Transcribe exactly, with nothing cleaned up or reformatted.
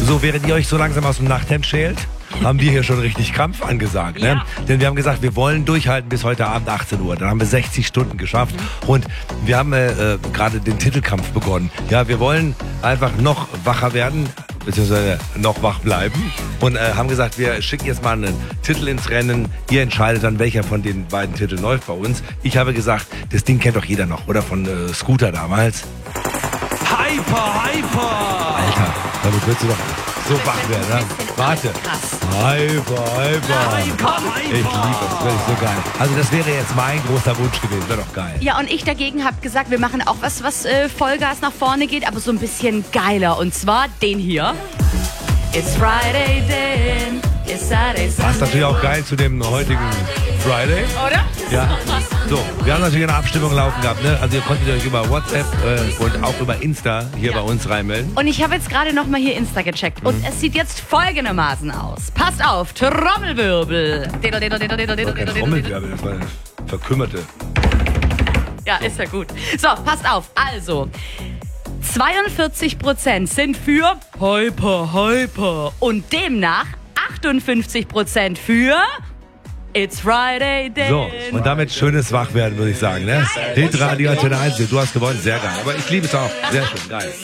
So, während ihr euch so langsam aus dem Nachthemd schält, haben wir hier schon richtig Kampf angesagt. Ne? Ja. Denn wir haben gesagt, wir wollen durchhalten bis heute Abend achtzehn Uhr. Dann haben wir sechzig Stunden geschafft. Und wir haben äh, äh, gerade den Titelkampf begonnen. Ja, wir wollen einfach noch wacher werden, beziehungsweise noch wach bleiben. Und äh, haben gesagt, wir schicken jetzt mal einen Titel ins Rennen. Ihr entscheidet dann, welcher von den beiden Titeln läuft bei uns. Ich habe gesagt, das Ding kennt doch jeder noch, oder? Von äh, Scooter damals. Hyper, hyper! Alter, damit willst du doch so wach werden, ne? Warte. Krass. Hyper, hyper. Hyper, Ich liebe es, das wäre so geil. Also das wäre jetzt mein großer Wunsch gewesen, wäre doch geil. Ja, und ich dagegen habe gesagt, wir machen auch was, was äh, Vollgas nach vorne geht, aber so ein bisschen geiler. Und zwar den hier. It's Friday then, it's Saturday, Sunday. Passt natürlich auch geil zu dem heutigen Friday. Oder? Ja. So, wir haben natürlich eine Abstimmung laufen gehabt, ne? Also ihr konntet euch über WhatsApp äh, und auch über Insta hier Ja. bei uns reinmelden. Und ich habe jetzt gerade noch mal hier Insta gecheckt. Und es sieht jetzt folgendermaßen aus. Passt auf, Trommelwirbel. Das war kein Trommelwirbel, das war eine verkümmerte. Ja, ist ja gut. So, passt auf. Also, zweiundvierzig Prozent sind für Hyper, Hyper. Und demnach achtundfünfzig Prozent für It's Friday Day. So, und damit schönes Wachwerden, würde ich sagen, ne? Hitradio Antenne eins, du hast gewonnen, sehr geil. Aber ich liebe es auch, sehr schön, geil.